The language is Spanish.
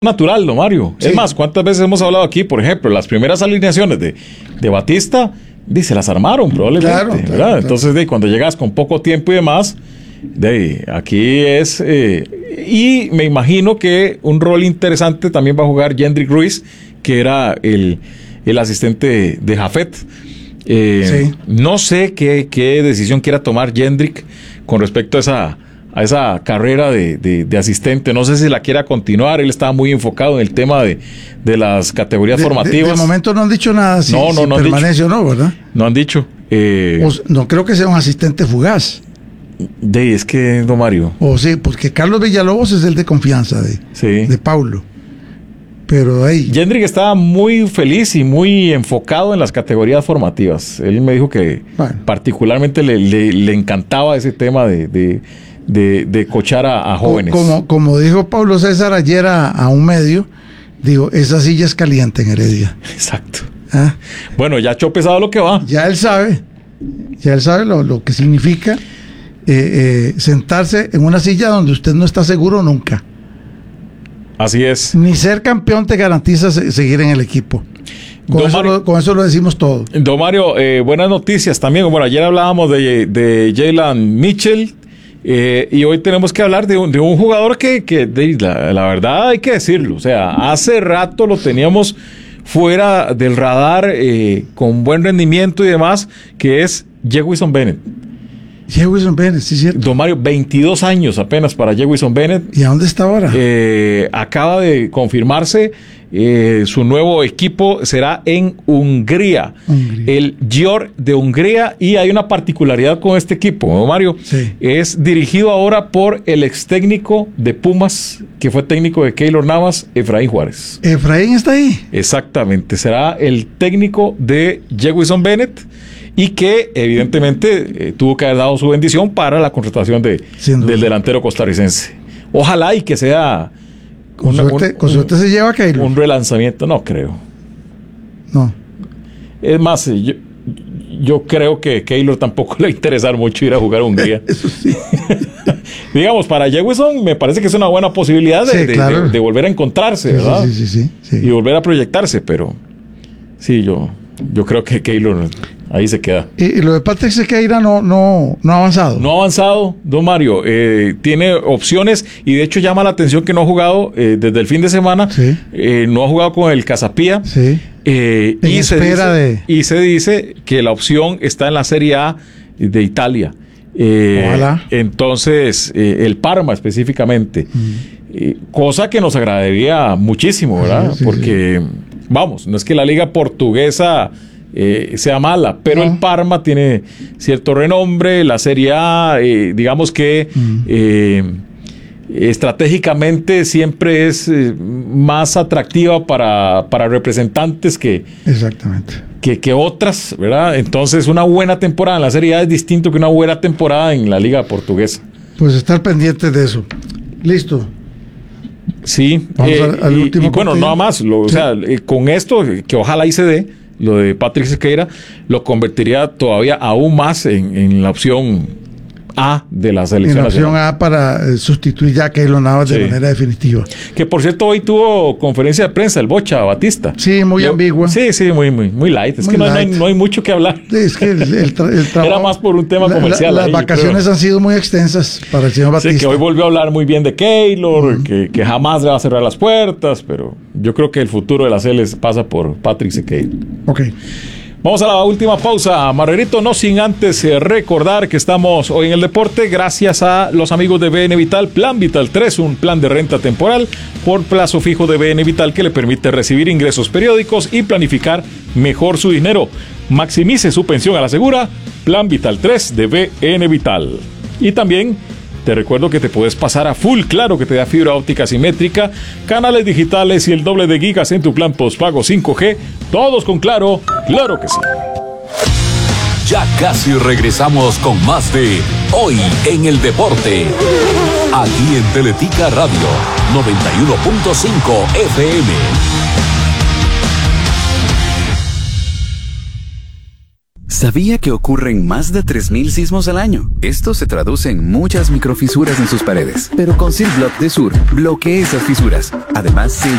natural, don Mario. Sí. Es más, ¿cuántas veces hemos hablado aquí? Por ejemplo, las primeras alineaciones de Batista, se las armaron probablemente, ¿verdad? Entonces, cuando llegas con poco tiempo y demás, aquí es... y me imagino que un rol interesante también va a jugar Jendrik Ruiz, que era el asistente de Jafet. No sé qué decisión quiera tomar Jendrik con respecto a esa carrera de asistente. No sé si la quiera continuar. Él estaba muy enfocado en el tema de las categorías formativas. De momento no han dicho nada si permanece o no, ¿verdad? No han dicho. No creo que sea un asistente fugaz. Es que, don Mario. Sí, porque Carlos Villalobos es el de confianza de Paulo. Pero Jendrik estaba muy feliz y muy enfocado en las categorías formativas. Él me dijo que particularmente le encantaba ese tema de coachar a jóvenes. Como dijo Pablo César ayer a un medio, esa silla es caliente en Heredia. Exacto. Bueno, ya echó pesado lo que va. Ya él sabe lo que significa sentarse en una silla donde usted no está seguro nunca. Así es. Ni ser campeón te garantiza seguir en el equipo. Con eso lo decimos todo. Don Mario, buenas noticias también. Bueno, ayer hablábamos de Jalen Mitchell. Y hoy tenemos que hablar de un jugador que la verdad hay que decirlo, o sea, hace rato lo teníamos fuera del radar, con buen rendimiento y demás, que es Jewison Bennett. Jewison Bennett, sí, cierto. Don Mario, 22 años apenas para Jewison Bennett. ¿Y a dónde está ahora? Acaba de confirmarse, su nuevo equipo será en Hungría. El Győr de Hungría, y hay una particularidad con este equipo, ¿no, Mario? Sí. Es dirigido ahora por el ex técnico de Pumas, que fue técnico de Keylor Navas, Efraín Juárez. ¿Efraín está ahí? Exactamente, será el técnico de Jewison Bennett, y que evidentemente tuvo que haber dado su bendición para la contratación del delantero costarricense. Ojalá y que sea con suerte se lleva a Keylor. Un relanzamiento, no creo. No. Es más, yo creo que Keylor tampoco le va a interesar mucho ir a jugar a Hungría. Eso sí. Digamos, para Jewison me parece que es una buena posibilidad de volver a encontrarse, ¿verdad? Sí. Y volver a proyectarse, pero sí, yo creo que Keylor ahí se queda. ¿Y lo de Patrick Sequeira no ha avanzado? No ha avanzado, don Mario. Tiene opciones, y de hecho llama la atención que no ha jugado desde el fin de semana. Sí. No ha jugado con el Casapía. Sí. Y se dice que la opción está en la Serie A de Italia. Ojalá. Entonces, el Parma específicamente. Cosa que nos agradaría muchísimo, ¿verdad? Porque, vamos, no es que la liga portuguesa sea mala, pero el Parma tiene cierto renombre. La Serie A, digamos que estratégicamente siempre es más atractiva para representantes que otras, ¿verdad? Entonces, una buena temporada en la Serie A es distinto que una buena temporada en la liga portuguesa. Pues estar pendiente de eso. Listo. Sí. Al último y bueno, nada más, con esto, que ojalá y se dé, lo de Patrick Sequeira lo convertiría todavía aún más en la opción A de la selección nacional. En la opción A para sustituir ya a Keylor Navas de manera definitiva. Que por cierto, hoy tuvo conferencia de prensa el Bocha Batista. Sí, muy ambigua. Sí, muy light. Es muy que no hay mucho que hablar. Sí, es que el trabajo era más por un tema comercial. Las vacaciones han sido muy extensas para el señor Batista. Sí, que hoy volvió a hablar muy bien de Keylor, que jamás le va a cerrar las puertas, pero yo creo que el futuro de la Celes pasa por Patrick Sequeira. Ok. Vamos a la última pausa, Margarito, no sin antes recordar que estamos hoy en el deporte gracias a los amigos de BN Vital. Plan Vital 3, un plan de renta temporal por plazo fijo de BN Vital que le permite recibir ingresos periódicos y planificar mejor su dinero. Maximice su pensión a la segura. Plan Vital 3 de BN Vital. Y también te recuerdo que te puedes pasar a Full Claro, que te da fibra óptica simétrica, canales digitales y el doble de gigas en tu plan postpago 5G. Todos con Claro, claro que sí. Ya casi regresamos con más de Hoy en el Deporte. Aquí en Teletica Radio 91.5 FM. ¿Sabía que ocurren más de 3.000 sismos al año? Esto se traduce en muchas microfisuras en sus paredes. Pero con Silblock de Sur bloquea esas fisuras. Además, se